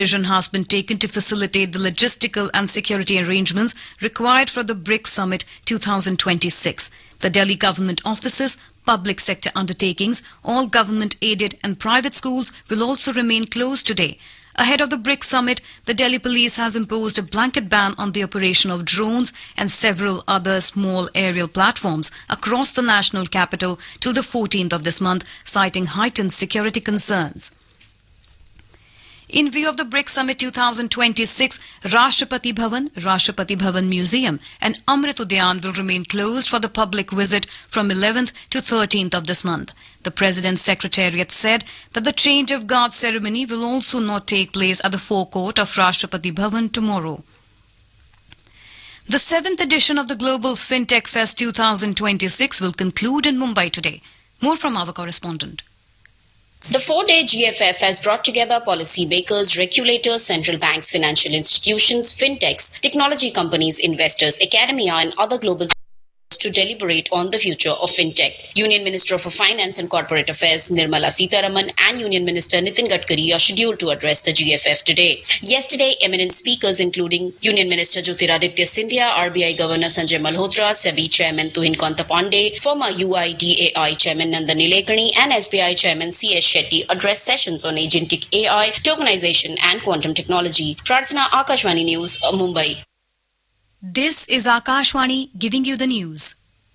Decision has been taken to facilitate the logistical and security arrangements required for the BRICS Summit 2026. The Delhi government offices, public sector undertakings, all government-aided and private schools will also remain closed today. Ahead of the BRICS Summit, the Delhi police has imposed a blanket ban on the operation of drones and several other small aerial platforms across the national capital till the 14th of this month, citing heightened security concerns. In view of the BRICS Summit 2026, Rashtrapati Bhavan Museum and Amrit Udyan will remain closed for the public visit from 11th to 13th of this month. The President's Secretariat said that the change of guard ceremony will also not take place at the forecourt of Rashtrapati Bhavan tomorrow. The 7th edition of the Global FinTech Fest 2026 will conclude in Mumbai today. More from our correspondent. The 4-day GFF has brought together policymakers, regulators, central banks, financial institutions, fintechs, technology companies, investors, academia and other global to deliberate on the future of fintech. Union Minister for Finance and Corporate Affairs Nirmala Sitharaman and Union Minister Nitin Gadkari are scheduled to address the GFF today. Yesterday, eminent speakers including Union Minister Jyotiraditya Scindia, RBI Governor Sanjay Malhotra, SEBI Chairman Tuhin Kanta Pandey, former UIDAI Chairman Nandan Nilekani and SBI Chairman C.S. Shetty addressed sessions on agentic AI, tokenization and quantum technology. Prarthana, Akashvani News, Mumbai. This is Akashvani giving you the news.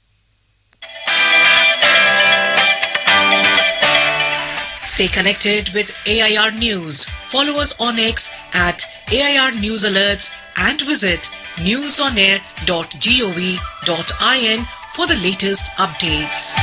Stay connected with AIR News. Follow us on X at AIR News Alerts and visit newsonair.gov.in for the latest updates.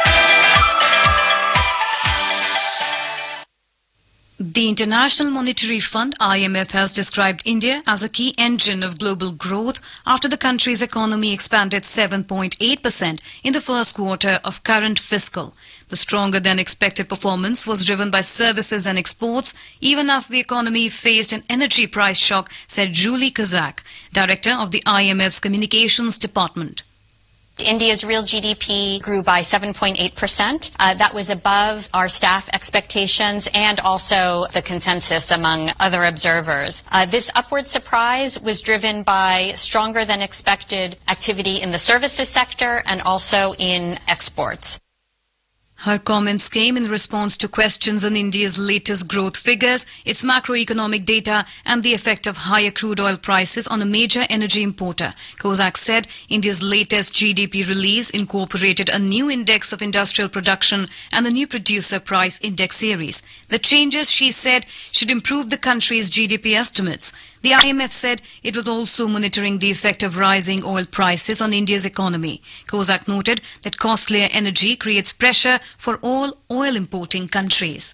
The International Monetary Fund (IMF) has described India as a key engine of global growth after the country's economy expanded 7.8% in the first quarter of current fiscal. The stronger than expected performance was driven by services and exports, even as the economy faced an energy price shock, said Julie Kazak, director of the IMF's Communications Department. India's real GDP grew by 7.8%. That was above our staff expectations and also the consensus among other observers. This upward surprise was driven by stronger than expected activity in the services sector and also in exports. Her comments came in response to questions on India's latest growth figures, its macroeconomic data, and the effect of higher crude oil prices on a major energy importer. Kozak said India's latest GDP release incorporated a new index of industrial production and a new producer price index series. The changes, she said, should improve the country's GDP estimates. The IMF said it was also monitoring the effect of rising oil prices on India's economy. Kozak noted that costlier energy creates pressure for all oil-importing countries.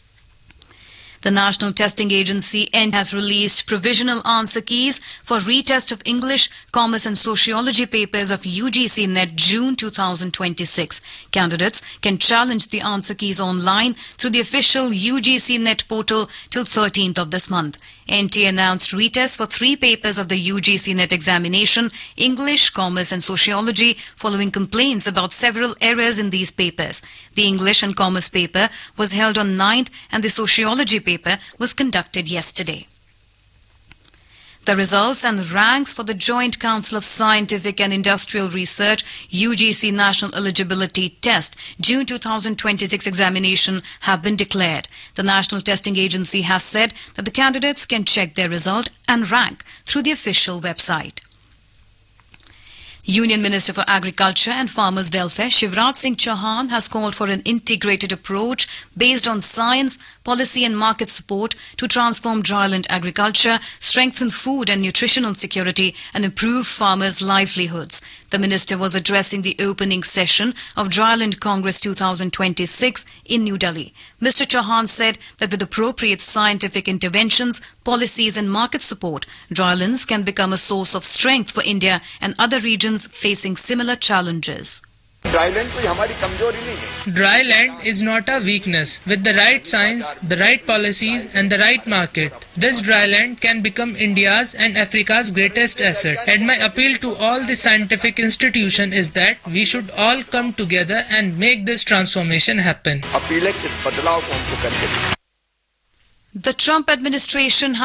The National Testing Agency has released provisional answer keys for retest of English, Commerce and Sociology papers of UGC NET June 2026. Candidates can challenge the answer keys online through the official UGC NET portal till 13th of this month. NT announced retests for 3 papers of the UGC NET examination, English, Commerce and Sociology, following complaints about several errors in these papers. The English and Commerce paper was held on 9th and the Sociology paper was conducted yesterday. The results and ranks for the Joint Council of Scientific and Industrial Research UGC National Eligibility Test June 2026 examination have been declared. The National Testing Agency has said that the candidates can check their result and rank through the official website. Union Minister for Agriculture and Farmers' Welfare Shivraj Singh Chauhan has called for an integrated approach based on science, policy and market support to transform dryland agriculture, strengthen food and nutritional security and improve farmers' livelihoods. The minister was addressing the opening session of Dryland Congress 2026 in New Delhi. Mr. Chauhan said that with appropriate scientific interventions, policies and market support, drylands can become a source of strength for India and other regions facing similar challenges. Dryland is not a weakness. With the right science, the right policies and the right market, this dryland can become India's and Africa's greatest asset. And my appeal to all the scientific institutions is that we should all come together and make this transformation happen. The Trump administration